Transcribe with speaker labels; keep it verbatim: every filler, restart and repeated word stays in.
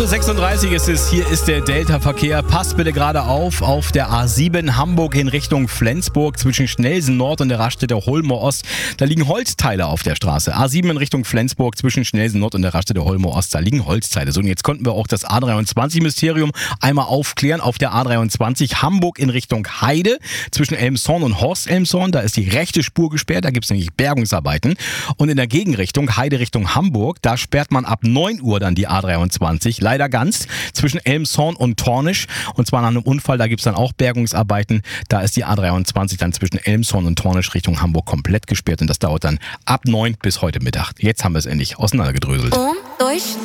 Speaker 1: acht Uhr sechsunddreißig ist es, hier ist der Delta-Verkehr. Passt bitte gerade auf, auf der A sieben Hamburg in Richtung Flensburg zwischen Schnelsen Nord und der Raststätte Holmoor Ost. Da liegen Holzteile auf der Straße. A sieben in Richtung Flensburg zwischen Schnelsen Nord und der Raststätte Holmoor Ost. Da liegen Holzteile. So, und jetzt konnten wir auch das A dreiundzwanzig-Mysterium einmal aufklären. Auf der A dreiundzwanzig Hamburg in Richtung Heide zwischen Elmshorn und Horst Elmshorn. Da ist die rechte Spur gesperrt. Da gibt es nämlich Bergungsarbeiten. Und in der Gegenrichtung, Heide Richtung Hamburg, da sperrt man ab neun Uhr dann die A dreiundzwanzig. Leider ganz, zwischen Elmshorn und Tornisch. Und zwar nach einem Unfall, da gibt es dann auch Bergungsarbeiten. Da ist die A dreiundzwanzig dann zwischen Elmshorn und Tornisch Richtung Hamburg komplett gesperrt. Und das dauert dann ab neun bis heute Mittag. Jetzt haben wir es endlich auseinandergedröselt.
Speaker 2: Um, durch,